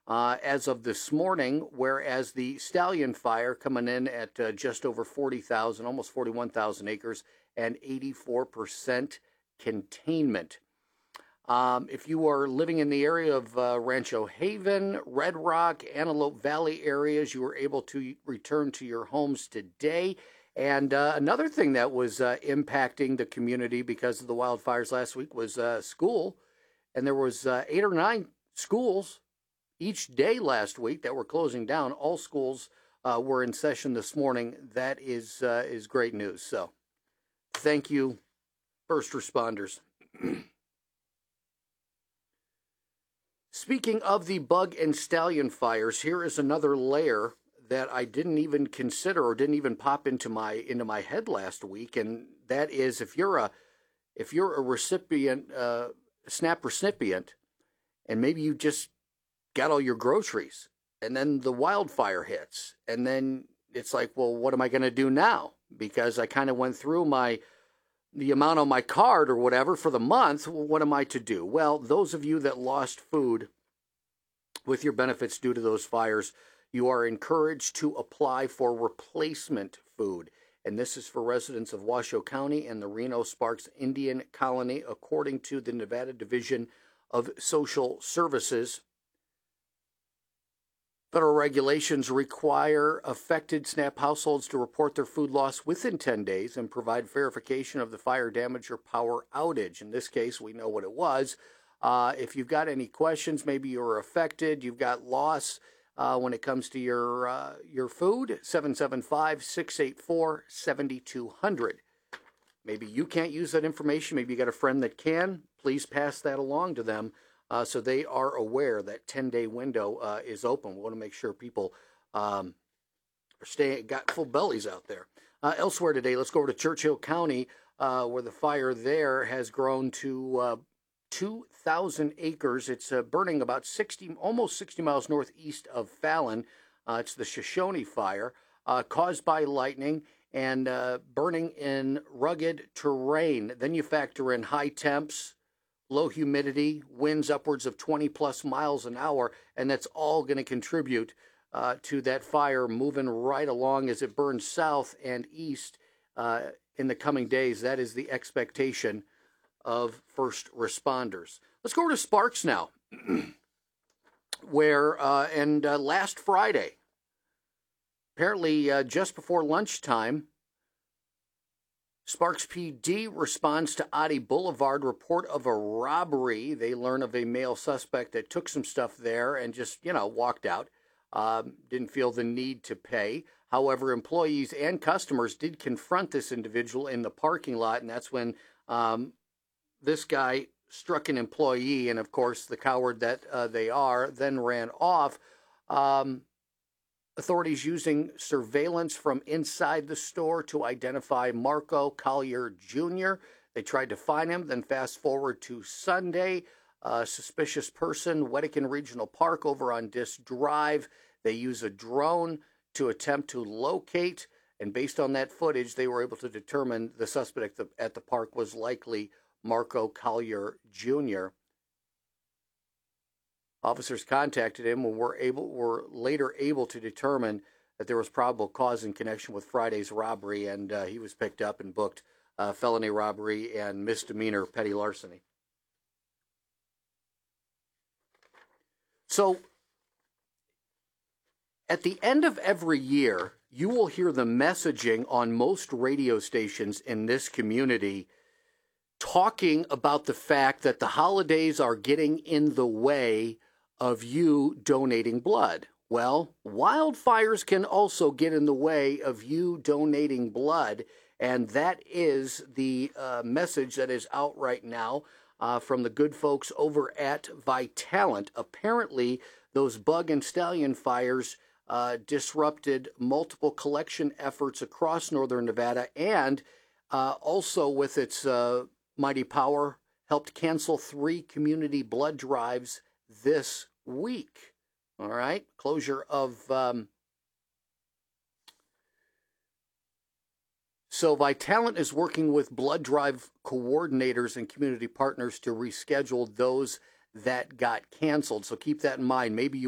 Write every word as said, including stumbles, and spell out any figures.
uh, as of this morning, whereas the Stallion Fire coming in at uh, just over forty thousand, almost forty-one thousand acres, and eighty-four percent containment. Um, if you are living in the area of uh, Rancho Haven, Red Rock, Antelope Valley areas, you were able to return to your homes today. And uh, another thing that was uh, impacting the community because of the wildfires last week was uh, school. And there was uh, eight or nine schools each day last week that were closing down. All schools uh, were in session this morning. That is uh, is great news. So thank you, first responders. Speaking of the bug and stallion fires, here is another layer that I didn't even consider or didn't even pop into my into my head last week, and that is if you're a if you're a recipient, uh, SNAP recipient, and maybe you just got all your groceries, and then the wildfire hits, and then it's like, well, what am I going to do now? Because I kind of went through my the amount on my card or whatever for the month. What am I to do? Well, those of you that lost food with your benefits due to those fires, you are encouraged to apply for replacement food. And this is for residents of Washoe County and the Reno-Sparks Indian Colony, according to the Nevada Division of Social Services. Federal regulations require affected SNAP households to report their food loss within ten days and provide verification of the fire damage or power outage. In this case, we know what it was. Uh, if you've got any questions, maybe you were affected, you've got loss uh, when it comes to your uh, your food, seven seven five, six eight four, seven two zero zero. Maybe you can't use that information. Maybe you got a friend that can. Please pass that along to them. Uh, so they are aware that ten-day window uh, is open. We want to make sure people um, are staying, got full bellies out there. Uh, elsewhere today, let's go over to Churchill County, uh, where the fire there has grown to uh, two thousand acres. It's uh, burning about sixty, almost sixty miles northeast of Fallon. Uh, it's the Shoshone Fire, uh, caused by lightning and uh, burning in rugged terrain. Then you factor in high temps, low humidity, winds upwards of twenty plus miles an hour, and that's all going to contribute uh, to that fire moving right along as it burns south and east uh, in the coming days. That is the expectation of first responders. Let's go over to Sparks now, where, uh, and uh, last Friday, apparently uh, just before lunchtime, Sparks P D responds to Oddie Boulevard report of a robbery. They learn of a male suspect that took some stuff there and just, you know, walked out. Um, didn't feel the need to pay. However, employees and customers did confront this individual in the parking lot, and that's when um, this guy struck an employee, and of course, the coward that uh, they are, then ran off. Um, Authorities using surveillance from inside the store to identify Marco Collier Junior They tried to find him, then fast forward to Sunday. A suspicious person, Wedekind Regional Park over on Disc Drive. They use a drone to attempt to locate, and based on that footage, they were able to determine the suspect at the, at the park was likely Marco Collier Junior Officers contacted him and were able were later able to determine that there was probable cause in connection with Friday's robbery, and uh, he was picked up and booked uh, felony robbery and misdemeanor petty larceny. So, at the end of every year, you will hear the messaging on most radio stations in this community talking about the fact that the holidays are getting in the way of you donating blood. Well, wildfires can also get in the way of you donating blood, and that is the uh, message that is out right now uh, from the good folks over at Vitalant. Apparently, those bug and stallion fires uh, disrupted multiple collection efforts across northern Nevada, and uh, also with its uh, mighty power, helped cancel three community blood drives this week. All right, closure of um, so Vitalant is working with blood drive coordinators and community partners to reschedule those that got canceled. So keep that in mind. Maybe you